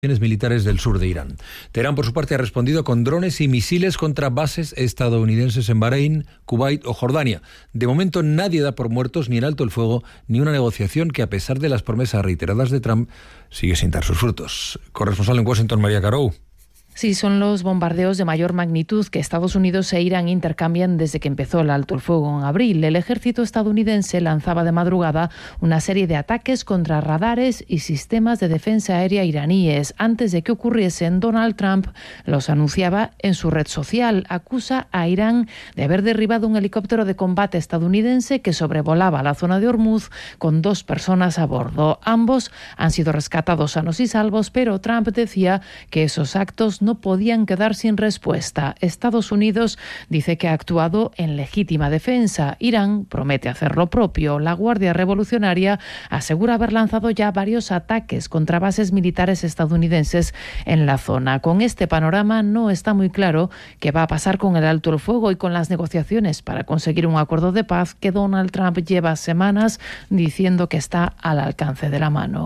militares del sur de Irán. Teherán, por su parte, ha respondido con drones y misiles contra bases estadounidenses en Bahrein, Kuwait o Jordania. De momento, nadie da por muertos ni el alto el fuego ni una negociación que, a pesar de las promesas reiteradas de Trump, sigue sin dar sus frutos. Corresponsal en Washington, María Carou. Sí, son los bombardeos de mayor magnitud que Estados Unidos e Irán intercambian desde que empezó el alto el fuego en abril. El ejército estadounidense lanzaba de madrugada una serie de ataques contra radares y sistemas de defensa aérea iraníes. Antes de que ocurriesen, Donald Trump los anunciaba en su red social. Acusa a Irán de haber derribado un helicóptero de combate estadounidense que sobrevolaba la zona de Hormuz con 2 personas a bordo. Ambos han sido rescatados sanos y salvos, pero Trump decía que esos actos no podían quedar sin respuesta. Estados Unidos dice que ha actuado en legítima defensa. Irán promete hacer lo propio. La Guardia Revolucionaria asegura haber lanzado ya varios ataques contra bases militares estadounidenses en la zona. Con este panorama no está muy claro qué va a pasar con el alto el fuego y con las negociaciones para conseguir un acuerdo de paz que Donald Trump lleva semanas diciendo que está al alcance de la mano.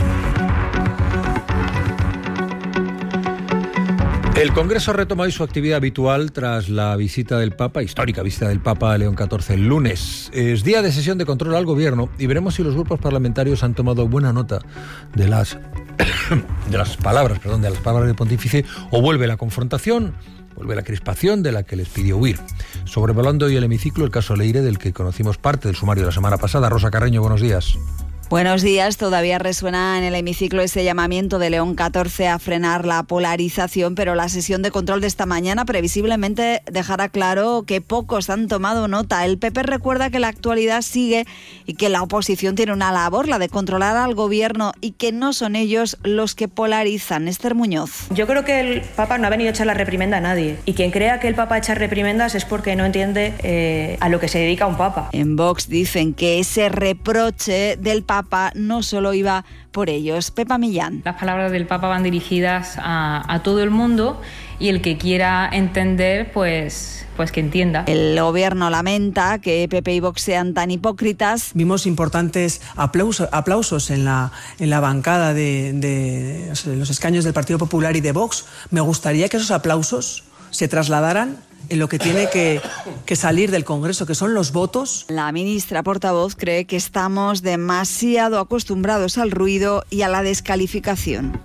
El Congreso retoma hoy su actividad habitual tras la visita del Papa, histórica visita del Papa León XIV el lunes. Es día de sesión de control al Gobierno y veremos si los grupos parlamentarios han tomado buena nota de las palabras del pontífice, o vuelve la confrontación, vuelve la crispación de la que les pidió huir. Sobrevolando hoy el hemiciclo el caso Leire, del que conocimos parte del sumario de la semana pasada. Rosa Carreño, buenos días. Buenos días. Todavía resuena en el hemiciclo ese llamamiento de León XIV a frenar la polarización, pero la sesión de control de esta mañana previsiblemente dejará claro que pocos han tomado nota. El PP recuerda que la actualidad sigue y que la oposición tiene una labor, la de controlar al gobierno, y que no son ellos los que polarizan. Esther Muñoz. Yo creo que el Papa no ha venido a echar la reprimenda a nadie, y quien crea que el Papa echa reprimendas es porque no entiende a lo que se dedica un Papa. En Vox dicen que ese reproche del Papa no solo iba por ellos. Pepa Millán. Las palabras del Papa van dirigidas a todo el mundo, y el que quiera entender, pues que entienda. El gobierno lamenta que PP y Vox sean tan hipócritas. Vimos importantes aplausos en la bancada de los escaños del Partido Popular y de Vox. Me gustaría que esos aplausos se trasladaran en lo que tiene que salir del Congreso, que son los votos. La ministra portavoz cree que estamos demasiado acostumbrados al ruido y a la descalificación.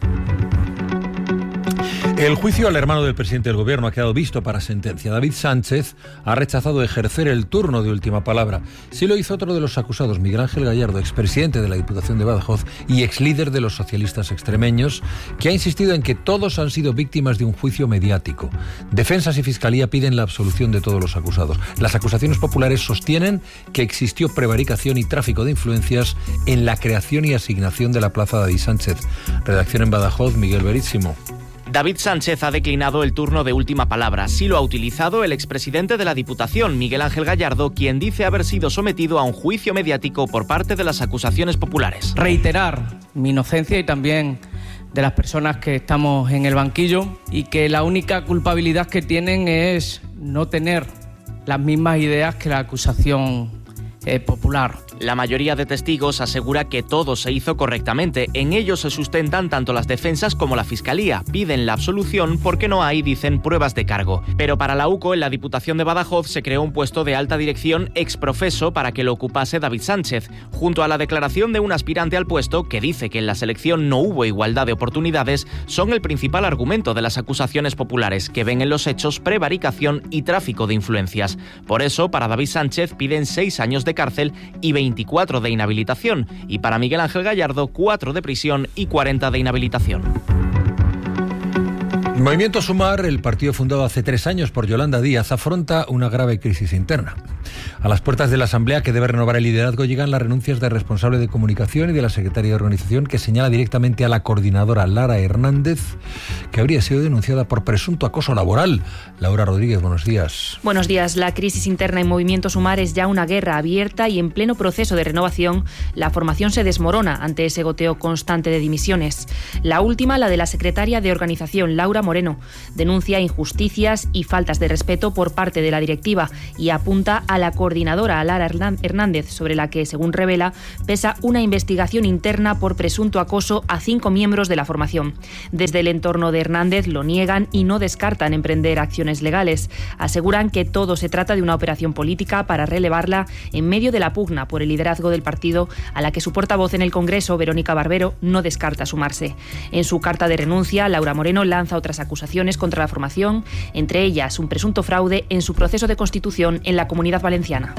El juicio al hermano del presidente del Gobierno ha quedado visto para sentencia. David Sánchez ha rechazado ejercer el turno de última palabra. Sí lo hizo otro de los acusados, Miguel Ángel Gallardo, expresidente de la Diputación de Badajoz y exlíder de los socialistas extremeños, que ha insistido en que todos han sido víctimas de un juicio mediático. Defensas y Fiscalía piden la absolución de todos los acusados. Las acusaciones populares sostienen que existió prevaricación y tráfico de influencias en la creación y asignación de la plaza David Sánchez. Redacción en Badajoz, Miguel Verísimo. David Sánchez ha declinado el turno de última palabra. Sí lo ha utilizado el expresidente de la Diputación, Miguel Ángel Gallardo, quien dice haber sido sometido a un juicio mediático por parte de las acusaciones populares. Reiterar mi inocencia y también de las personas que estamos en el banquillo, y que la única culpabilidad que tienen es no tener las mismas ideas que la acusación popular. La mayoría de testigos asegura que todo se hizo correctamente. En ello se sustentan tanto las defensas como la Fiscalía. Piden la absolución porque no hay, dicen, pruebas de cargo. Pero para la UCO, en la Diputación de Badajoz, se creó un puesto de alta dirección exprofeso para que lo ocupase David Sánchez, junto a la declaración de un aspirante al puesto que dice que en la selección no hubo igualdad de oportunidades. Son el principal argumento de las acusaciones populares, que ven en los hechos prevaricación y tráfico de influencias. Por eso, para David Sánchez piden 6 años de cárcel y 24 de inhabilitación, y para Miguel Ángel Gallardo 4 de prisión y 40 de inhabilitación. Movimiento Sumar, el partido fundado hace 3 años por Yolanda Díaz, afronta una grave crisis interna. A las puertas de la Asamblea, que debe renovar el liderazgo, llegan las renuncias del responsable de comunicación y de la secretaria de organización, que señala directamente a la coordinadora Lara Hernández, que habría sido denunciada por presunto acoso laboral. Laura Rodríguez, buenos días. Buenos días. La crisis interna en Movimiento Sumar es ya una guerra abierta, y en pleno proceso de renovación, la formación se desmorona ante ese goteo constante de dimisiones. La última, la de la secretaria de organización, Laura Moreno, denuncia injusticias y faltas de respeto por parte de la directiva y apunta a a la coordinadora Lara Hernández, sobre la que, según revela, pesa una investigación interna por presunto acoso a 5 miembros de la formación. Desde el entorno de Hernández lo niegan y no descartan emprender acciones legales. Aseguran que todo se trata de una operación política para relevarla en medio de la pugna por el liderazgo del partido, a la que su portavoz en el Congreso, Verónica Barbero, no descarta sumarse. En su carta de renuncia, Laura Moreno lanza otras acusaciones contra la formación, entre ellas un presunto fraude en su proceso de constitución en la Comunidad Valenciana.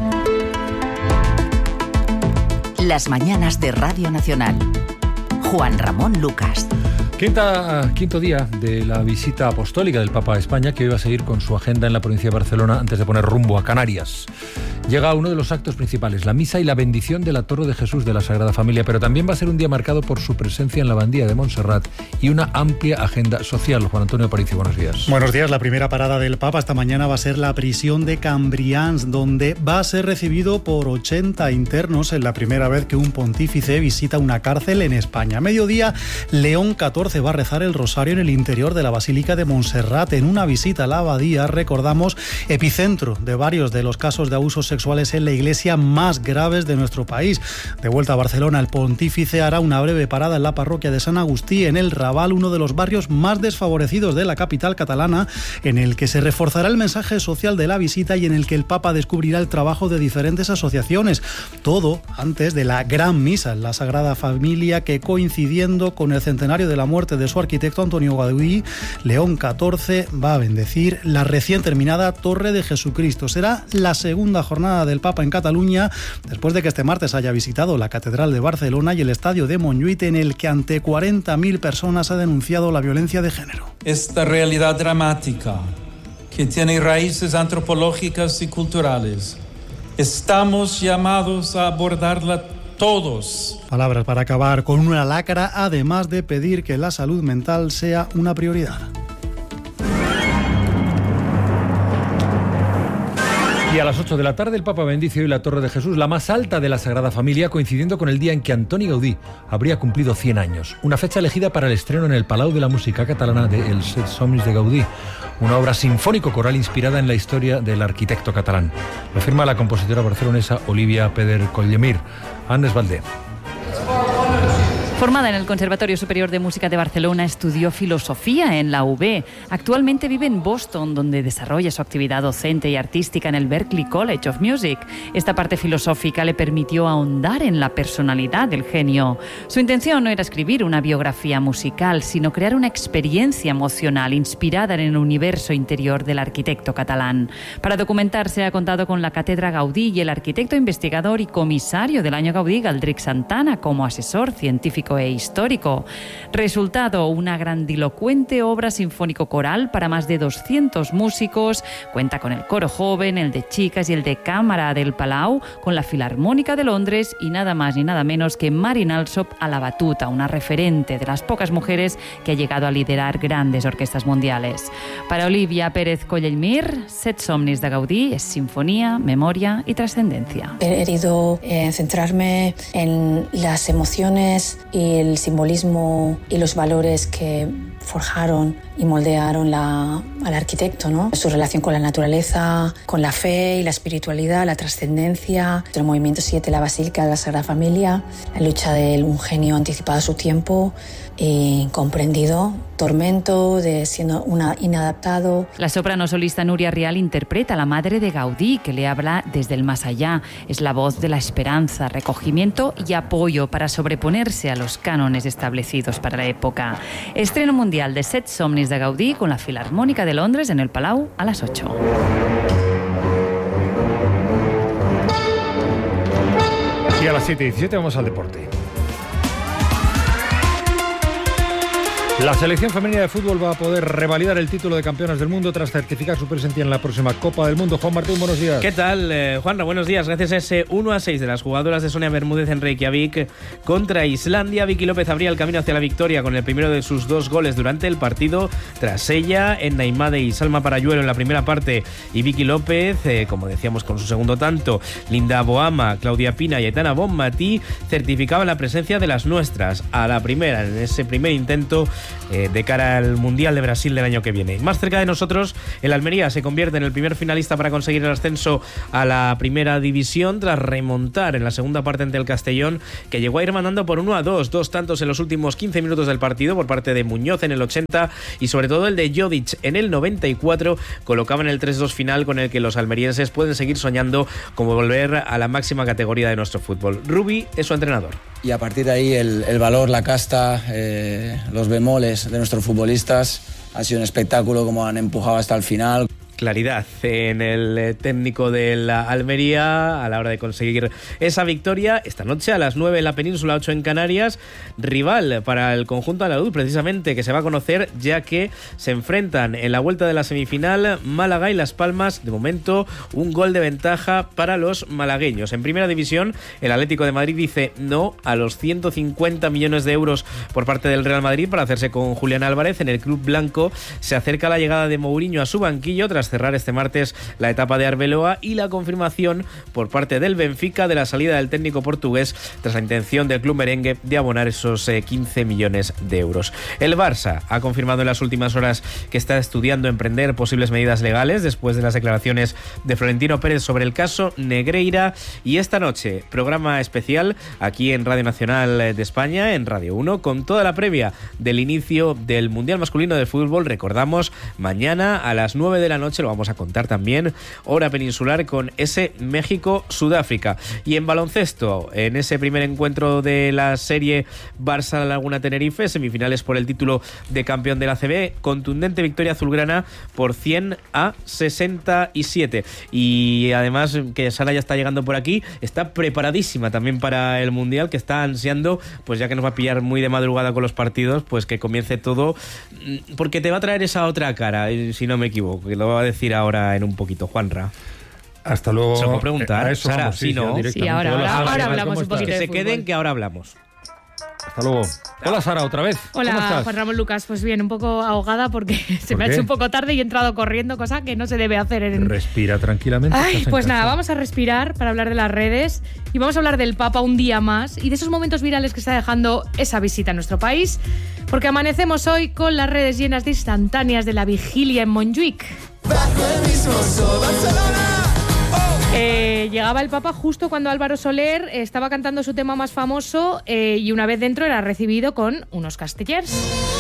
Las mañanas de Radio Nacional. Juan Ramón Lucas. Quinto día de la visita apostólica del Papa a España, que hoy va a seguir con su agenda en la provincia de Barcelona antes de poner rumbo a Canarias. Llega uno de los actos principales, la misa y la bendición de la Torre de Jesús de la Sagrada Familia, pero también va a ser un día marcado por su presencia en la Abadía de Montserrat y una amplia agenda social. Juan Antonio Aparicio, buenos días. Buenos días. La primera parada del Papa esta mañana va a ser la prisión de Cambrians, donde va a ser recibido por 80 internos. Es la primera vez que un pontífice visita una cárcel en España. A mediodía, León XIV va a rezar el rosario en el interior de la Basílica de Montserrat, en una visita a la abadía, recordamos, epicentro de varios de los casos de abusos sexuales en la iglesia más graves de nuestro país. De vuelta a Barcelona, el pontífice hará una breve parada en la parroquia de San Agustí, en el Raval, uno de los barrios más desfavorecidos de la capital catalana, en el que se reforzará el mensaje social de la visita y en el que el Papa descubrirá el trabajo de diferentes asociaciones. Todo antes de la gran misa en la Sagrada Familia, que, coincidiendo con el centenario de la muerte de su arquitecto Antonio Gaudí, León XIV va a bendecir la recién terminada Torre de Jesucristo. Será la segunda jornada del Papa en Cataluña, después de que este martes haya visitado la Catedral de Barcelona y el Estadio de Montjuïc, en el que ante 40.000 personas ha denunciado la violencia de género. Esta realidad dramática, que tiene raíces antropológicas y culturales, estamos llamados a abordarla todos. Palabras para acabar con una lacra, además de pedir que la salud mental sea una prioridad. Y a las 8 de la tarde el Papa bendice hoy la Torre de Jesús, la más alta de la Sagrada Familia, coincidiendo con el día en que Antoni Gaudí habría cumplido 100 años. Una fecha elegida para el estreno en el Palau de la Música Catalana de Els Set Somnis de Gaudí, una obra sinfónico-coral inspirada en la historia del arquitecto catalán. Lo firma la compositora barcelonesa Olivia Peder-Collemir. Annes Valdé. Formada en el Conservatorio Superior de Música de Barcelona, estudió filosofía en la UB. Actualmente vive en Boston, donde desarrolla su actividad docente y artística en el Berklee College of Music. Esta parte filosófica le permitió ahondar en la personalidad del genio. Su intención no era escribir una biografía musical, sino crear una experiencia emocional inspirada en el universo interior del arquitecto catalán. Para documentarse ha contado con la Cátedra Gaudí y el arquitecto investigador y comisario del Año Gaudí, Galdric Santana, como asesor científico e histórico. Resultado, una grandilocuente obra sinfónico-coral para más de 200 músicos. Cuenta con el coro joven, el de chicas y el de cámara del Palau, con la Filarmónica de Londres y nada más ni nada menos que Marin Alsop a la batuta, una referente de las pocas mujeres que ha llegado a liderar grandes orquestas mundiales. Para Olivia Pérez-Collemir, Set Somnis de Gaudí es sinfonía, memoria y trascendencia. He querido centrarme en las emociones y el simbolismo y los valores que forjaron y moldearon al arquitecto, ¿no? Su relación con la naturaleza, con la fe y la espiritualidad, la trascendencia, el movimiento 7, la Basílica de la Sagrada Familia, la lucha de un genio anticipado a su tiempo, incomprendido, tormento de siendo inadaptado. La soprano solista Núria Rial interpreta a la madre de Gaudí, que le habla desde el más allá. Es la voz de la esperanza, recogimiento y apoyo para sobreponerse a los cánones establecidos para la época. Estreno mundial de Set Somnis de Gaudí con la Filarmónica de Londres en el Palau a las 8. Y a las 7:17 vamos al deporte. La selección femenina de fútbol va a poder revalidar el título de campeonas del mundo tras certificar su presencia en la próxima Copa del Mundo. Juan Martín, buenos días. ¿Qué tal, Juanra? Buenos días. Gracias a ese 1-6 de las jugadoras de Sonia Bermúdez en Reykjavik contra Islandia, Vicky López abría el camino hacia la victoria con el primero de sus 2 goles durante el partido. Tras ella, Enna Imade y Salma Parayuelo en la primera parte y Vicky López, como decíamos, con su segundo tanto, Linda Boama, Claudia Pina y Aitana Bonmatí certificaban la presencia de las nuestras. A la primera, en ese primer intento, de cara al Mundial de Brasil del año que viene. Más cerca de nosotros, el Almería se convierte en el primer finalista para conseguir el ascenso a la primera división tras remontar en la segunda parte ante el Castellón, que llegó a ir mandando por 1-2, 2 tantos en los últimos 15 minutos del partido por parte de Muñoz en el 80 y sobre todo el de Jodic en el 94 colocaban el 3-2 final con el que los almerienses pueden seguir soñando como volver a la máxima categoría de nuestro fútbol. Rubi es su entrenador. Y a partir de ahí el valor, la casta, los bemoles de nuestros futbolistas ha sido un espectáculo como han empujado hasta el final. Claridad en el técnico de la Almería a la hora de conseguir esa victoria esta noche a las 9 en la península, 8 en Canarias. Rival para el conjunto andaluz precisamente, que se va a conocer ya que se enfrentan en la vuelta de la semifinal Málaga y Las Palmas. De momento un gol de ventaja para los malagueños. En primera división el Atlético de Madrid dice no a los 150 millones de euros por parte del Real Madrid para hacerse con Julián Álvarez. En el club blanco se acerca la llegada de Mourinho a su banquillo tras cerrar este martes la etapa de Arbeloa y la confirmación por parte del Benfica de la salida del técnico portugués tras la intención del club merengue de abonar esos 15 millones de euros. El Barça ha confirmado en las últimas horas que está estudiando emprender posibles medidas legales después de las declaraciones de Florentino Pérez sobre el caso Negreira, y esta noche programa especial aquí en Radio Nacional de España, en Radio 1, con toda la previa del inicio del Mundial Masculino de Fútbol. Recordamos, mañana a las 9 de la noche, lo vamos a contar también, hora peninsular, con ese México-Sudáfrica. Y en baloncesto, en ese primer encuentro de la serie Barça-Laguna-Tenerife, semifinales por el título de campeón de la ACB, contundente victoria azulgrana por 100-67. Y además, que Sara ya está llegando por aquí, está preparadísima también para el Mundial, que está ansiando, pues ya que nos va a pillar muy de madrugada con los partidos, pues que comience todo, porque te va a traer esa otra cara, si no me equivoco, que lo va a decir ahora en un poquito, Juanra. Hasta luego. Se lo puedo preguntar, Sara, vamos, sí, ¿no? Sí, ahora hablamos un poquito que de se fútbol. queden, que ahora hablamos. Hasta luego. Hola, Sara, otra vez. Hola, ¿Cómo estás? Juan Ramón Lucas. Pues bien, un poco ahogada porque se me ha hecho un poco tarde y he entrado corriendo, cosa que no se debe hacer en... Respira tranquilamente. Ay, pues nada, vamos a respirar para hablar de las redes y vamos a hablar del Papa un día más y de esos momentos virales que está dejando esa visita a nuestro país, porque amanecemos hoy con las redes llenas de instantáneas de la vigilia en Montjuic. Llegaba el Papa justo cuando Álvaro Soler estaba cantando su tema más famoso y una vez dentro era recibido con unos castellers.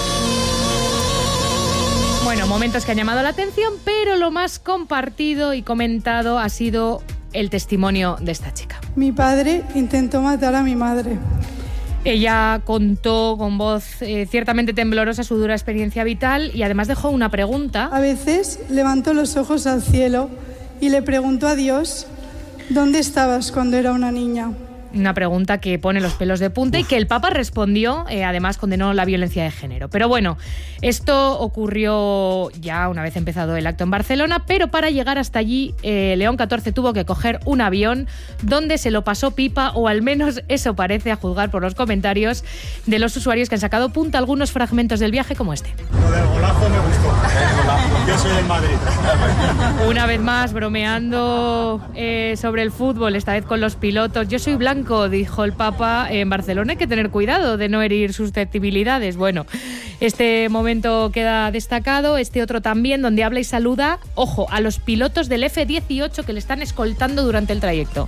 Bueno, momentos que han llamado la atención, pero lo más compartido y comentado ha sido el testimonio de esta chica. Mi padre intentó matar a mi madre. Ella contó con voz ciertamente temblorosa su dura experiencia vital y además dejó una pregunta. A veces levantó los ojos al cielo y le preguntó a Dios, ¿dónde estabas cuando era una niña? Una pregunta que pone los pelos de punta y que el Papa respondió, además condenó la violencia de género. Pero bueno, esto ocurrió ya una vez empezado el acto en Barcelona, pero para llegar hasta allí, León XIV tuvo que coger un avión donde se lo pasó pipa, o al menos eso parece, a juzgar por los comentarios de los usuarios que han sacado punta algunos fragmentos del viaje como este. Lo del golazo me gustó. Yo soy del Madrid. Una vez más, bromeando sobre el fútbol, esta vez con los pilotos. Yo soy blanco, dijo el Papa en Barcelona. Hay que tener cuidado de no herir susceptibilidades. Bueno, este momento queda destacado. Este otro también, donde habla y saluda, ojo, a los pilotos del F-18 que le están escoltando durante el trayecto.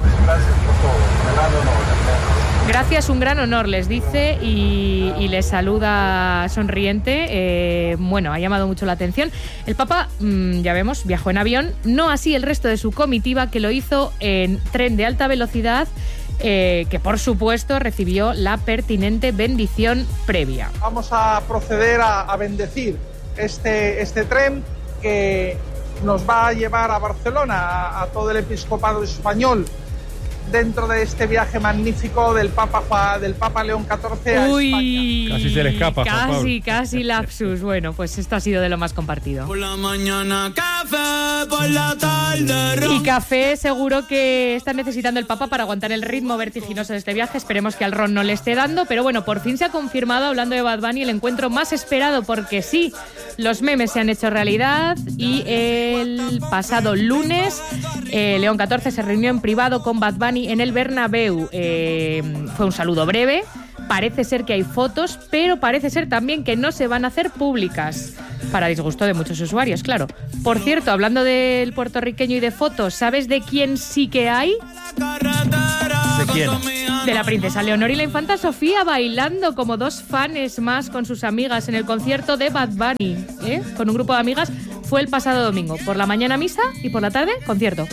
Gracias, un gran honor, les dice, y les saluda sonriente. Bueno, ha llamado mucho la atención. El Papa, ya vemos, viajó en avión, no así el resto de su comitiva, que lo hizo en tren de alta velocidad, que por supuesto recibió la pertinente bendición previa. Vamos a proceder a bendecir este tren que nos va a llevar a Barcelona, a todo el episcopado español, dentro de este viaje magnífico del Papa León XIV a España. Casi se le escapa, Juan Pablo. Casi lapsus. Bueno, pues esto ha sido de lo más compartido. Por la mañana café, por la tarde ron. Y café seguro que está necesitando el Papa para aguantar el ritmo vertiginoso de este viaje. Esperemos que al ron no le esté dando, pero bueno, por fin se ha confirmado, hablando de Bad Bunny, el encuentro más esperado, porque sí, los memes se han hecho realidad y el pasado lunes León XIV se reunió en privado con Bad Bunny en el Bernabéu. Fue un saludo breve Parece ser que hay fotos, pero parece ser también que no se van a hacer públicas, para disgusto de muchos usuarios, claro. Por cierto, hablando del puertorriqueño y de fotos, ¿sabes de quién sí que hay? ¿De quién? De la princesa Leonor y la infanta Sofía bailando como dos fans más con sus amigas en el concierto de Bad Bunny, con un grupo de amigas. Fue el pasado domingo, por la mañana misa y por la tarde concierto.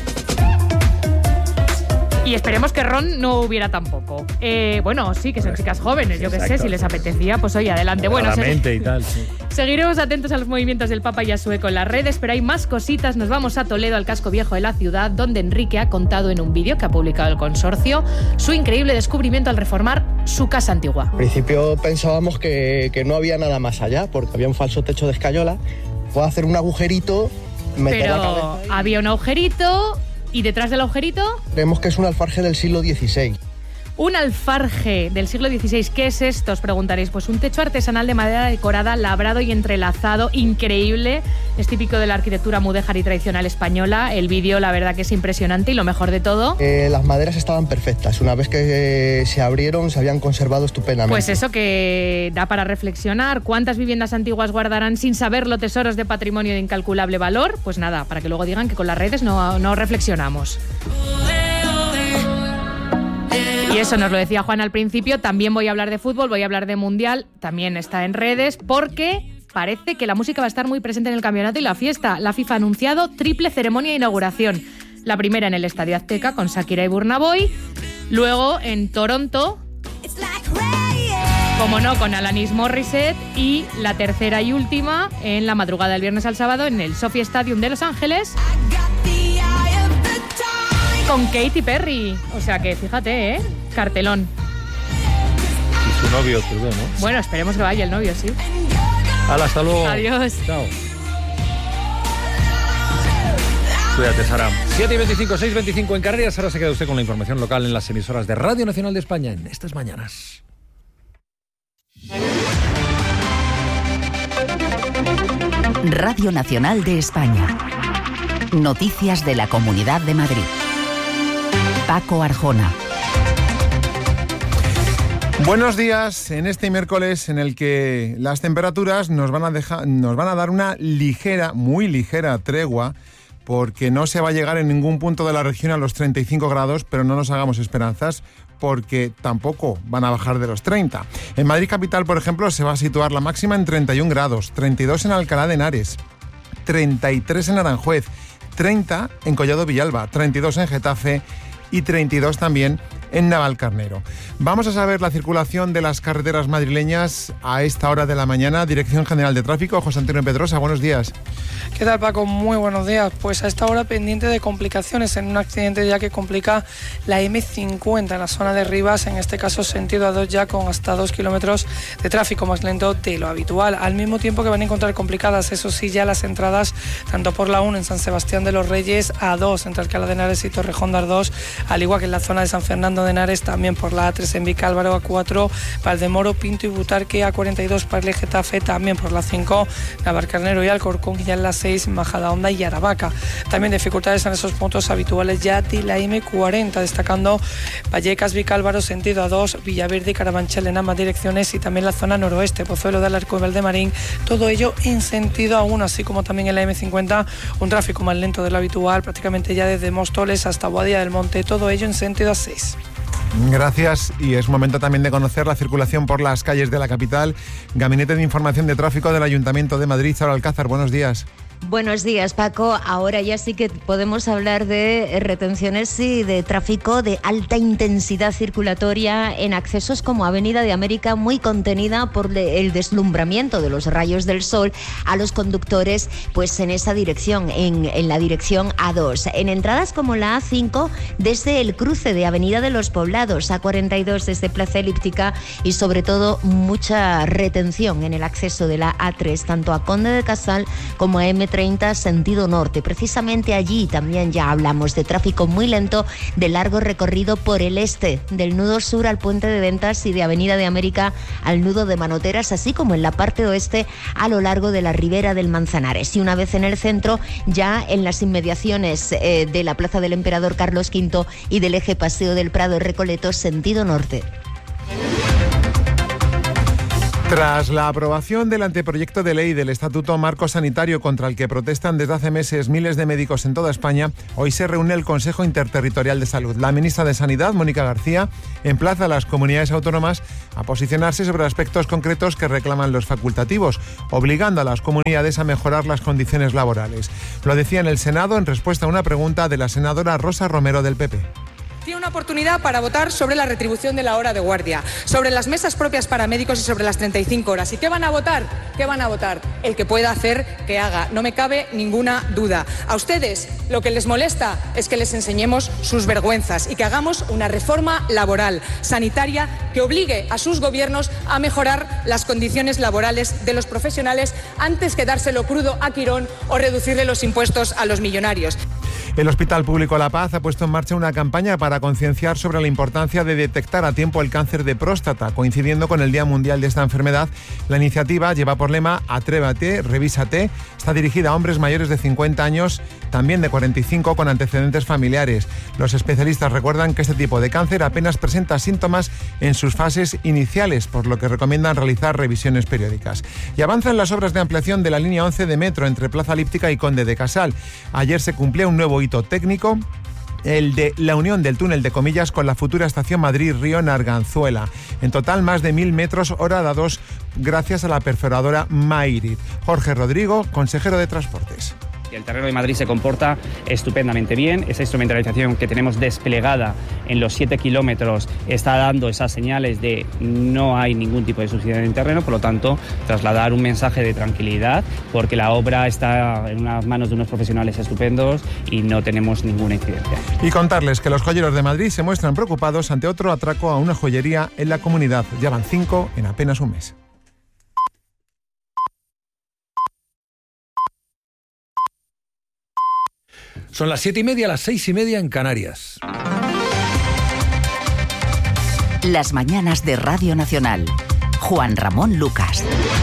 Y esperemos que Ron no hubiera tampoco. Bueno, sí, que son chicas jóvenes, yo qué sé, si les apetecía, pues oye, adelante. Bueno, y tal, sí. Seguiremos atentos a los movimientos del Papa Yasue en las redes, pero hay más cositas. Nos vamos a Toledo, al casco viejo de la ciudad, donde Enrique ha contado en un vídeo que ha publicado el consorcio su increíble descubrimiento al reformar su casa antigua. Al principio pensábamos que no había nada más allá, porque había un falso techo de escayola. Puedo hacer un agujerito, meter la cabeza. Pero había un agujerito. ¿Y detrás del agujerito? Vemos que es un alfarje del siglo XVI. Un alfarje del siglo XVI. ¿Qué es esto? Os preguntaréis. Pues un techo artesanal de madera decorada, labrado y entrelazado. Increíble. Es típico de la arquitectura mudéjar y tradicional española. El vídeo, la verdad que es impresionante y lo mejor de todo... las maderas estaban perfectas. Una vez que se abrieron, se habían conservado estupendamente. Pues eso que da para reflexionar. ¿Cuántas viviendas antiguas guardarán sin saberlo tesoros de patrimonio de incalculable valor? Pues nada, para que luego digan que con las redes no reflexionamos. Y eso nos lo decía Juan al principio. También voy a hablar de fútbol, voy a hablar de mundial. También está en redes porque parece que la música va a estar muy presente en el campeonato y la fiesta. La FIFA ha anunciado triple ceremonia de inauguración. La primera en el Estadio Azteca con Shakira y Burna Boy. Luego en Toronto, como no, con Alanis Morissette. Y la tercera y última en la madrugada del viernes al sábado en el SoFi Stadium de Los Ángeles, con Katy Perry. O sea que fíjate, cartelón. Y su novio, creo, ¿no? Bueno, esperemos que vaya el novio, sí. Hala, hasta luego. Adiós. Chao. Cuídate, Sara. 7:25, 6:25 en Canarias. Ahora se queda usted con la información local en las emisoras de Radio Nacional de España en estas mañanas. Radio Nacional de España. Noticias de la Comunidad de Madrid. Paco Arjona. Buenos días en este miércoles en el que las temperaturas nos van a dar una ligera, muy ligera tregua, porque no se va a llegar en ningún punto de la región a los 35 grados, pero no nos hagamos esperanzas, porque tampoco van a bajar de los 30. En Madrid capital, por ejemplo, se va a situar la máxima en 31 grados, 32 en Alcalá de Henares, 33 en Aranjuez, 30 en Collado Villalba, 32 en Getafe y 32 también en Navalcarnero. Vamos a saber la circulación de las carreteras madrileñas a esta hora de la mañana. Dirección General de Tráfico, José Antonio Pedrosa, buenos días. ¿Qué tal, Paco? Muy buenos días. Pues a esta hora pendiente de complicaciones en un accidente ya que complica la M50 en la zona de Rivas, en este caso sentido A2 ya con hasta 2 kilómetros de tráfico más lento de lo habitual. Al mismo tiempo que van a encontrar complicadas, eso sí, ya las entradas tanto por la 1 en San Sebastián de los Reyes, A2 entre Alcalá de Henares y Torrejón de Ardoz, al igual que en la zona de San Fernando de Henares, también por la A3 en Vicálvaro, A4 Valdemoro, Pinto y Butarque, A42 para el Getafe, también por la 5 Navalcarnero y Alcorcón, y ya en la 6 Majadahonda y Aravaca. También dificultades en esos puntos habituales ya de la M40, destacando Vallecas, Vicálvaro, sentido A2, Villaverde y Carabanchel en ambas direcciones, y también la zona noroeste, Pozuelo de Alarcón y Valdemarín, todo ello en sentido A1, así como también en la M50 un tráfico más lento de lo habitual, prácticamente ya desde Móstoles hasta Boadilla del Monte, todo ello en sentido A6. Gracias, y es momento también de conocer la circulación por las calles de la capital. Gabinete de Información de Tráfico del Ayuntamiento de Madrid, Sara Alcázar, buenos días. Buenos días, Paco. Ahora ya sí que podemos hablar de retenciones y de tráfico de alta intensidad circulatoria en accesos como Avenida de América, muy contenida por el deslumbramiento de los rayos del sol a los conductores, pues en esa dirección, en la dirección A2. En entradas como la A5, desde el cruce de Avenida de los Poblados, A42 desde Plaza Elíptica, y sobre todo mucha retención en el acceso de la A3, tanto a Conde de Casal como a M30 sentido norte. Precisamente allí también ya hablamos de tráfico muy lento de largo recorrido por el este, del nudo sur al Puente de Ventas y de Avenida de América al nudo de Manoteras, así como en la parte oeste a lo largo de la ribera del Manzanares. Y una vez en el centro, ya en las inmediaciones de la Plaza del Emperador Carlos V y del eje Paseo del Prado Recoleto sentido norte. Tras la aprobación del anteproyecto de ley del Estatuto Marco Sanitario contra el que protestan desde hace meses miles de médicos en toda España, hoy se reúne el Consejo Interterritorial de Salud. La ministra de Sanidad, Mónica García, emplaza a las comunidades autónomas a posicionarse sobre aspectos concretos que reclaman los facultativos, obligando a las comunidades a mejorar las condiciones laborales. Lo decía en el Senado en respuesta a una pregunta de la senadora Rosa Romero del PP. Tiene una oportunidad para votar sobre la retribución de la hora de guardia, sobre las mesas propias para médicos y sobre las 35 horas. ¿Y qué van a votar? ¿Qué van a votar? El que pueda hacer, que haga. No me cabe ninguna duda. A ustedes lo que les molesta es que les enseñemos sus vergüenzas y que hagamos una reforma laboral, sanitaria, que obligue a sus gobiernos a mejorar las condiciones laborales de los profesionales antes que dárselo crudo a Quirón o reducirle los impuestos a los millonarios. El Hospital Público La Paz ha puesto en marcha una campaña para concienciar sobre la importancia de detectar a tiempo el cáncer de próstata, coincidiendo con el Día Mundial de esta enfermedad. La iniciativa lleva por lema Atrévate, Revísate. Está dirigida a hombres mayores de 50 años, también de 45 con antecedentes familiares. Los especialistas recuerdan que este tipo de cáncer apenas presenta síntomas en sus fases iniciales, por lo que recomiendan realizar revisiones periódicas. Y avanzan las obras de ampliación de la línea 11 de metro entre Plaza Elíptica y Conde de Casal. Ayer se cumplía un nuevo hito técnico, el de la unión del túnel de Comillas con la futura estación Madrid-Río en Arganzuela. En total, más de 1.000 metros horadados gracias a la perforadora Mairit. Jorge Rodrigo, consejero de Transportes. El terreno de Madrid se comporta estupendamente bien. Esa instrumentalización que tenemos desplegada en los 7 kilómetros está dando esas señales de no hay ningún tipo de suciedad en el terreno, por lo tanto, trasladar un mensaje de tranquilidad, porque la obra está en unas manos de unos profesionales estupendos y no tenemos ninguna incidencia. Y contarles que los joyeros de Madrid se muestran preocupados ante otro atraco a una joyería en la comunidad. Ya van 5 en apenas un mes. Son las 7:30, las 6:30 en Canarias. Las mañanas de Radio Nacional. Juan Ramón Lucas.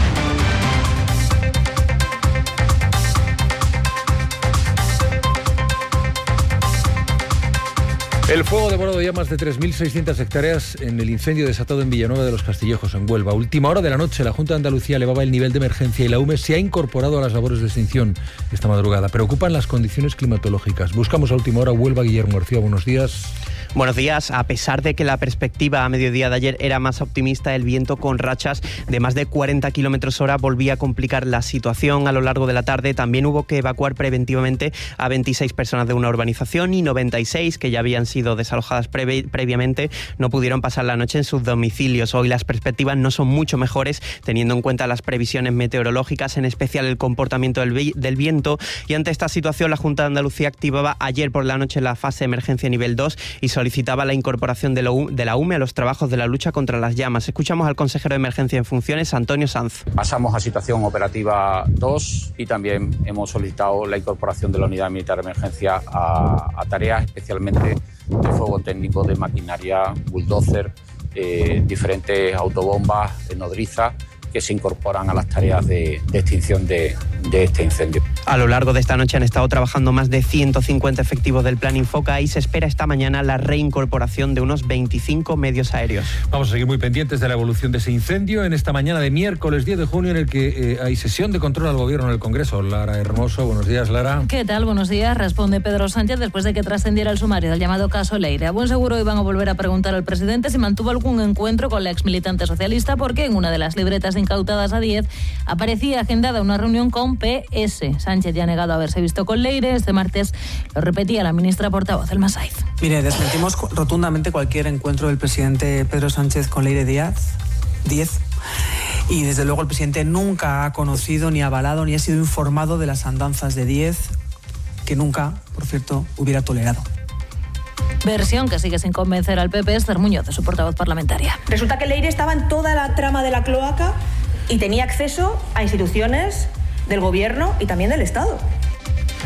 El fuego ha devorado ya más de 3.600 hectáreas en el incendio desatado en Villanueva de los Castillejos, en Huelva. A última hora de la noche, la Junta de Andalucía elevaba el nivel de emergencia y la UME se ha incorporado a las labores de extinción esta madrugada. Preocupan las condiciones climatológicas. Buscamos a última hora Huelva. Guillermo García, buenos días. Buenos días. A pesar de que la perspectiva a mediodía de ayer era más optimista, el viento con rachas de más de 40 kilómetros hora volvía a complicar la situación a lo largo de la tarde. También hubo que evacuar preventivamente a 26 personas de una urbanización y 96 que ya habían sido desalojadas previamente no pudieron pasar la noche en sus domicilios. Hoy las perspectivas no son mucho mejores, teniendo en cuenta las previsiones meteorológicas, en especial el comportamiento del viento. Y ante esta situación, la Junta de Andalucía activaba ayer por la noche la fase de emergencia nivel 2 y solicitaba la incorporación de la UME a los trabajos de la lucha contra las llamas. Escuchamos al consejero de Emergencia en funciones, Antonio Sanz. Pasamos a situación operativa 2 y también hemos solicitado la incorporación de la Unidad Militar de Emergencia a tareas especialmente de fuego técnico, de maquinaria, bulldozer, diferentes autobombas, nodrizas, que se incorporan a las tareas de extinción de este incendio. A lo largo de esta noche han estado trabajando más de 150 efectivos del Plan Infoca y se espera esta mañana la reincorporación de unos 25 medios aéreos. Vamos a seguir muy pendientes de la evolución de ese incendio en esta mañana de miércoles 10 de junio en el que hay sesión de control al gobierno en el Congreso. Lara Hermoso, buenos días, Lara. ¿Qué tal? Buenos días. Responde Pedro Sánchez después de que trascendiera el sumario del llamado caso Leire. A buen seguro iban a volver a preguntar al presidente si mantuvo algún encuentro con la exmilitante socialista, porque en una de las libretas incautadas a 10 aparecía agendada una reunión con PS. Sánchez ya ha negado haberse visto con Leire. Este martes lo repetía la ministra portavoz, Elma Saiz. Mire, desmentimos rotundamente cualquier encuentro del presidente Pedro Sánchez con Leire Díaz. Y desde luego el presidente nunca ha conocido, ni avalado, ni ha sido informado de las andanzas de Díez, que nunca, por cierto, hubiera tolerado. Versión que sigue sin convencer al PP, Esther Muñoz, de su portavoz parlamentaria. Resulta que Leire estaba en toda la trama de la cloaca y tenía acceso a instituciones del Gobierno y también del Estado.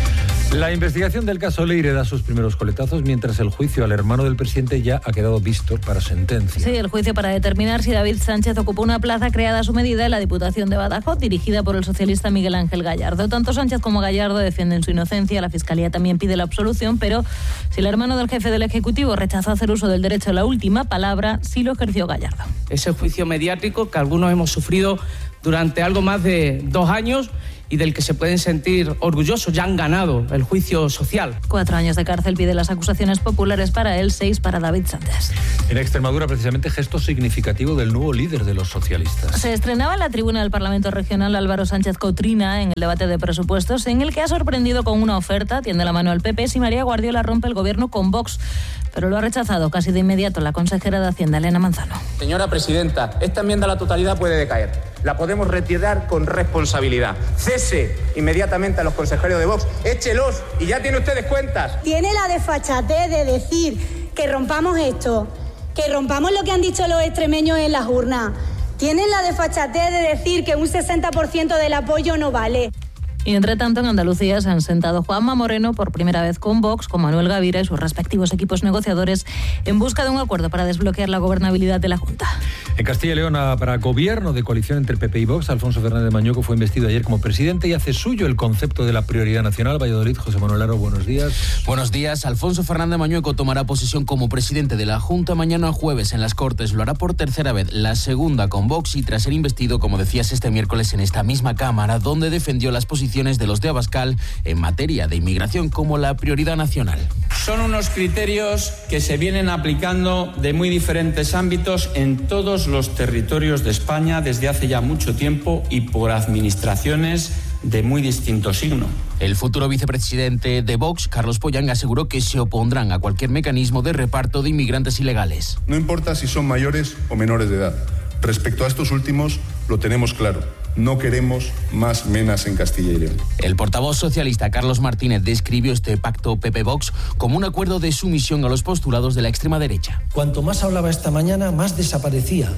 La investigación del caso Leire da sus primeros coletazos, mientras el juicio al hermano del presidente ya ha quedado visto para sentencia. Sí, el juicio para determinar si David Sánchez ocupó una plaza creada a su medida en la Diputación de Badajoz, dirigida por el socialista Miguel Ángel Gallardo. Tanto Sánchez como Gallardo defienden su inocencia, la Fiscalía también pide la absolución, pero si el hermano del jefe del Ejecutivo rechazó hacer uso del derecho a la última palabra, sí lo ejerció Gallardo. Ese juicio mediático que algunos hemos sufrido durante algo más de 2 años y del que se pueden sentir orgullosos, ya han ganado el juicio social. 4 años de cárcel pide las acusaciones populares para él, 6 para David Sánchez. En Extremadura, precisamente, gesto significativo del nuevo líder de los socialistas. Se estrenaba en la tribuna del Parlamento Regional Álvaro Sánchez Cotrina en el debate de presupuestos, en el que ha sorprendido con una oferta, tiende la mano al PP, si María Guardiola rompe el gobierno con Vox. Pero lo ha rechazado casi de inmediato la consejera de Hacienda, Elena Manzano. Señora presidenta, esta enmienda a la totalidad puede decaer. La podemos retirar con responsabilidad. Cese inmediatamente a los consejeros de Vox. Échelos y ya tiene ustedes cuentas. Tiene la desfachatez de decir que rompamos esto, que rompamos lo que han dicho los extremeños en las urnas. Tienen la desfachatez de decir que un 60% del apoyo no vale. Y entre tanto, en Andalucía se han sentado Juanma Moreno por primera vez con Vox, con Manuel Gavira y sus respectivos equipos negociadores en busca de un acuerdo para desbloquear la gobernabilidad de la Junta. En Castilla y León, para gobierno de coalición entre PP y Vox, Alfonso Fernández Mañueco fue investido ayer como presidente y hace suyo el concepto de la prioridad nacional. Valladolid, José Manuel Aro, buenos días. Buenos días. Alfonso Fernández Mañueco tomará posesión como presidente de la Junta mañana jueves en las Cortes. Lo hará por tercera vez, la segunda con Vox, y tras ser investido, como decías, este miércoles en esta misma Cámara, donde defendió las posiciones de los de Abascal en materia de inmigración como la prioridad nacional. Son unos criterios que se vienen aplicando de muy diferentes ámbitos en todos los territorios de España desde hace ya mucho tiempo y por administraciones de muy distinto signo. El futuro vicepresidente de Vox, Carlos Pollán, aseguró que se opondrán a cualquier mecanismo de reparto de inmigrantes ilegales. No importa si son mayores o menores de edad. Respecto a estos últimos, lo tenemos claro. No queremos más menas en Castilla y León. El portavoz socialista Carlos Martínez describió este pacto PP-Vox como un acuerdo de sumisión a los postulados de la extrema derecha. Cuanto más hablaba esta mañana, más desaparecía